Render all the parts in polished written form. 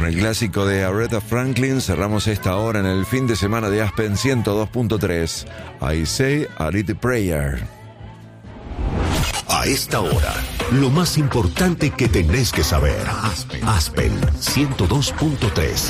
el clásico de Aretha Franklin cerramos esta hora en el fin de semana de Aspen 102.3. I Say a Little Prayer. A esta hora, lo más importante que tenés que saber. Aspen 102.3.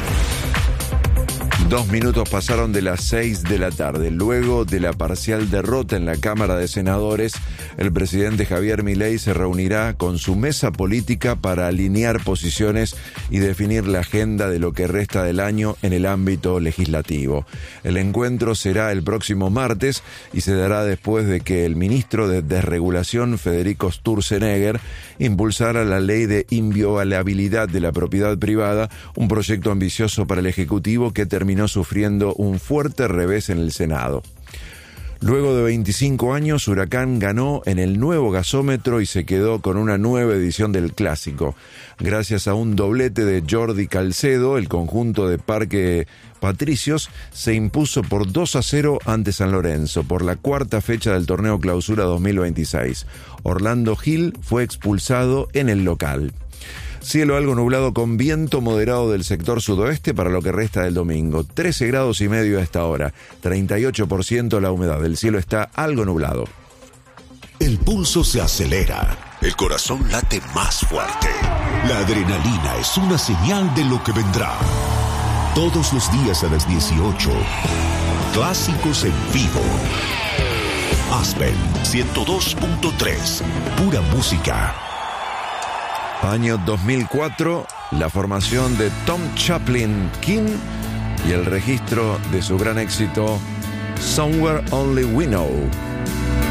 2 minutos pasaron de las 6 de la tarde. Luego de la parcial derrota en la Cámara de Senadores, el presidente Javier Milei se reunirá con su mesa política para alinear posiciones y definir la agenda de lo que resta del año en el ámbito legislativo. El encuentro será el próximo martes y se dará después de que el ministro de Desregulación, Federico Sturzenegger, impulsara la ley de inviolabilidad de la propiedad privada, un proyecto ambicioso para el Ejecutivo que terminó sufriendo un fuerte revés en el Senado. Luego de 25 años, Huracán ganó en el nuevo gasómetro y se quedó con una nueva edición del clásico. Gracias a un doblete de Jordi Calcedo, el conjunto de Parque Patricios se impuso por 2-0 ante San Lorenzo por la cuarta fecha del torneo Clausura 2026. Orlando Gil fue expulsado en el local. Cielo algo nublado con viento moderado del sector sudoeste para lo que resta del domingo. 13 grados y medio a esta hora. 38% la humedad. El cielo está algo nublado. El pulso se acelera. El corazón late más fuerte. La adrenalina es una señal de lo que vendrá. Todos los días a las 18. Clásicos en vivo. Aspen 102.3. Pura música. Año 2004, la formación de Tom Chaplin King y el registro de su gran éxito Somewhere Only We Know.